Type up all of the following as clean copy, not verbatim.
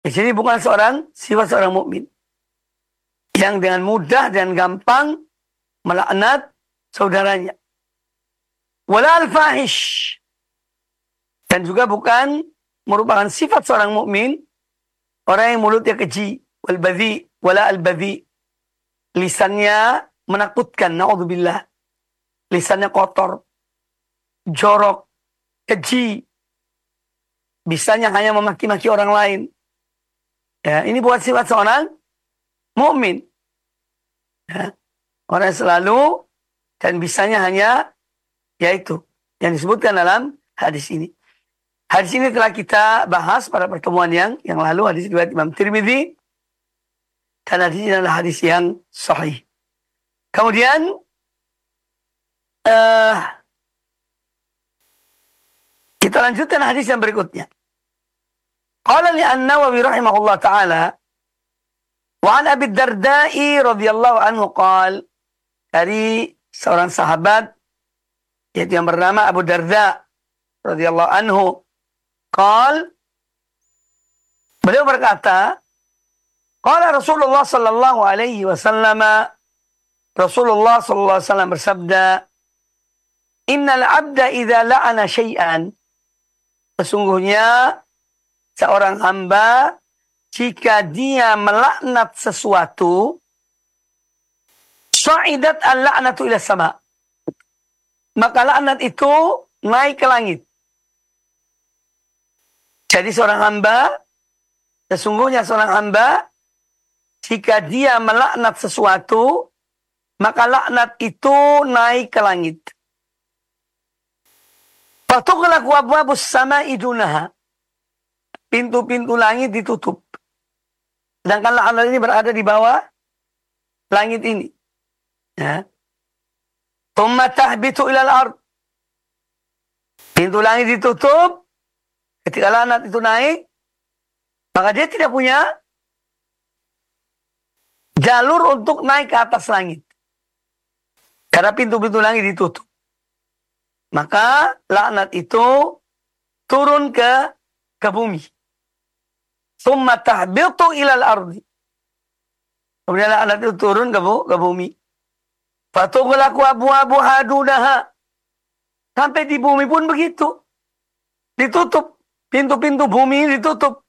Di sini bukan sifat seorang mukmin yang dengan mudah dan gampang melaknat saudaranya. Wala al-fahish. Dan juga bukan merupakan sifat seorang mukmin orang yang mulutnya keji, wal badhi, wala al-badhi. Lisannya menakutkan, naudzubillah. Lisannya kotor, jorok, keji. Bisanya hanya memaki-maki orang lain. Ya, ini bukan sifat seorang mukmin. Ya, orang yang selalu dan bisanya hanya yaitu yang disebutkan dalam hadis ini. Hadis ini telah kita bahas pada pertemuan yang lalu, hadis riwayat Imam Tirmidzi, dan hadis ini adalah hadis yang sahih. Kemudian kita lanjutkan hadis yang berikutnya. Qala li An-Nawawi rahimahullah ta'ala wa an Abi Darda'i radhiyallahu anhu qala, dari seorang sahabat yaitu yang bernama Abu Darda radhiyallahu anhu, qala, beliau berkata, qala Rasulullah sallallahu alaihi wasallam, Rasulullah sallallahu alaihi wasallam bersabda, innal abda idza la'ana syai'an, sesungguhnya seorang hamba jika dia melaknat sesuatu, sa'idat al-la'natu ila sama, maka laknat itu naik ke langit. Jadi seorang hamba, sesungguhnya seorang hamba jika dia melaknat sesuatu, maka laknat itu naik ke langit. Fatughlaqu abwabus sama'i dunaha, pintu-pintu langit ditutup. Sedangkan laknat ini berada di bawah langit ini. Ya. Thumma tahbitu ilal ard. Pintu langit ditutup. Ketika laknat itu naik, maka dia tidak punya jalur untuk naik ke atas langit. Karena pintu-pintu langit ditutup. Maka laknat itu turun ke bumi. Thumma tahbitu ilal ardi. Kemudian laknat itu turun ke bumi. Fatughlaqu abwabuha dunaha. Sampai di bumi pun begitu. Ditutup. Pintu-pintu bumi ditutup.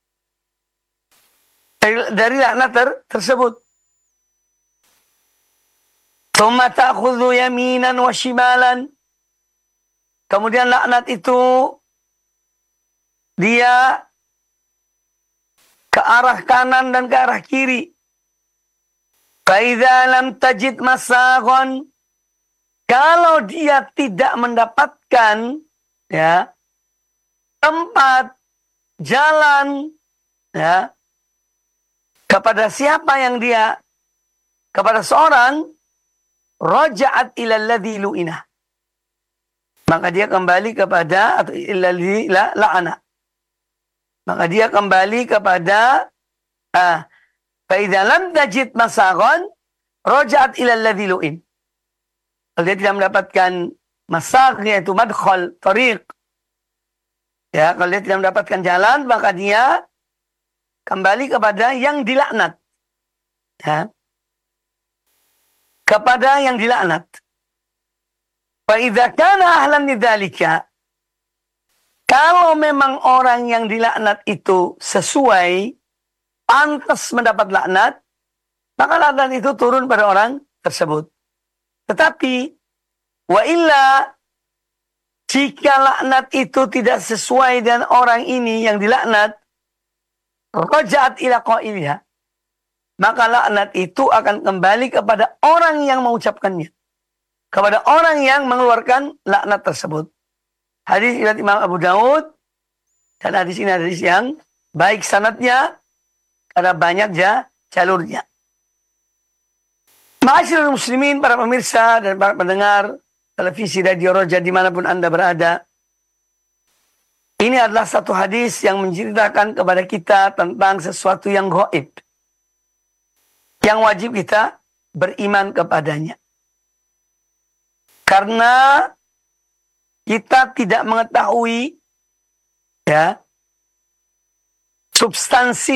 Dari laknat tersebut. Thumma ta'khudhu yaminan wa shimalan. Kemudian laknat itu dia ke arah kanan dan ke arah kiri. Faidza lam tajid masaghon, kalau dia tidak mendapatkan ya tempat jalan ya kepada siapa yang dia, kepada seorang, raja'at ila alladzi lu'ina, maka dia kembali kepada, atau illadzi la'ana, maka dia kembali kepada فَإِذَا لَمْ تَجِدْ مَسَاغًا رَجَعَتْ إِلَى الَّذِي لُئِنَ. Kalau dia tidak mendapatkan masag, yaitu madkhal, tariq. Ya, kalau dia tidak mendapatkan jalan, maka dia kembali kepada yang dilaknat. Ya. Kepada yang dilaknat. فَإِذَا كَانَ أَهْلًا لِذَلِكَ, kalau memang orang yang dilaknat itu sesuai, pantas mendapat laknat, maka laknat itu turun pada orang tersebut. Tetapi wa illa, jika laknat itu tidak sesuai dengan orang ini yang dilaknat, raja'at ila qailiha, maka laknat itu akan kembali kepada orang yang mengucapkannya, kepada orang yang mengeluarkan laknat tersebut. Hadis riwayat Imam Abu Daud, dan hadis ini hadis yang baik sanadnya, karena banyak jalurnya. Ma'asyiral muslimin, para pemirsa dan para pendengar televisi Radio Roja dimanapun Anda berada, ini adalah satu hadis yang menceritakan kepada kita tentang sesuatu yang gaib, yang wajib kita beriman kepadanya. Karena kita tidak mengetahui ya substansi